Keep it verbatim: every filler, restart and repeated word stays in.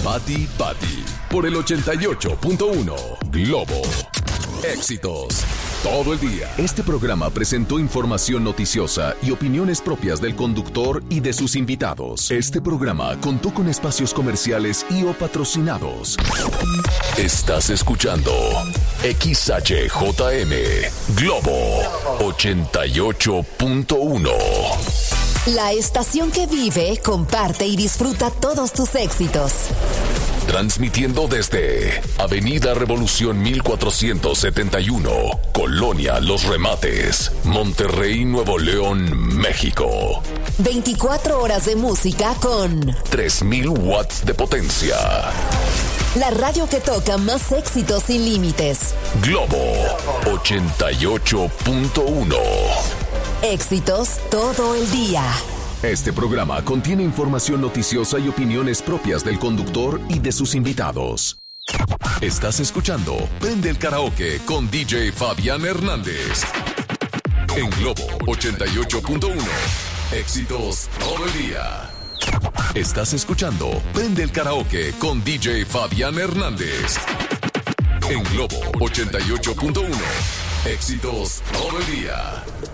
Patti Patti por el ochenta y ocho punto uno Globo. Éxitos todo el día. Este programa presentó información noticiosa y opiniones propias del conductor y de sus invitados. Este programa contó con espacios comerciales y o patrocinados. Estás escuchando X H J M Globo ochenta y ocho punto uno. La estación que vive, comparte y disfruta todos tus éxitos. Transmitiendo desde Avenida Revolución mil cuatrocientos setenta y uno, Colonia Los Remates, Monterrey, Nuevo León, México. veinticuatro horas de música con tres mil watts de potencia. La radio que toca más éxitos sin límites. Globo ochenta y ocho punto uno. Éxitos todo el día. Este programa contiene información noticiosa y opiniones propias del conductor y de sus invitados. Estás escuchando Prende el Karaoke con D J Fabián Hernández. En Globo ochenta y ocho punto uno. Éxitos todo el día. Estás escuchando Prende el Karaoke con D J Fabián Hernández. En Globo ochenta y ocho punto uno. Éxitos todo el día.